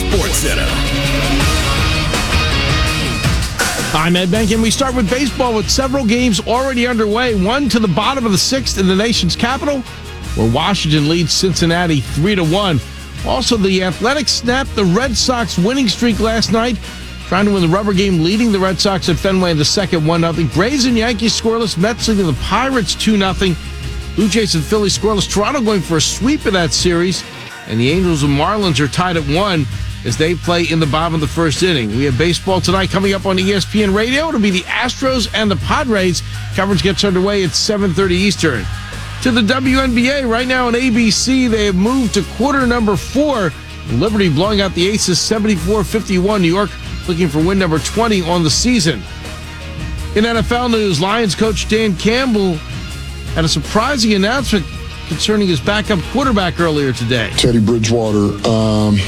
Sports Center. I'm Ed Benkin. We start with baseball with several games already underway. One to the bottom of the sixth in the nation's capital, where Washington leads Cincinnati 3-1. Also, the Athletics snapped the Red Sox winning streak last night, trying to win the rubber game, leading the Red Sox at Fenway in the second 1-0. Braves and Yankees scoreless. Mets leading the Pirates 2-0. Blue Jays and Phillies scoreless. Toronto going for a sweep of that series. And the Angels and Marlins are tied at 1 as they play in the bottom of the first inning. We have baseball tonight coming up on ESPN Radio. It'll be the Astros and the Padres. Coverage gets underway at 7:30 Eastern. To the WNBA, right now on ABC, they have moved to quarter number 4. Liberty blowing out the Aces 74-51. New York looking for win number 20 on the season. In NFL news, Lions coach Dan Campbell had a surprising announcement concerning his backup quarterback earlier today. Teddy Bridgewater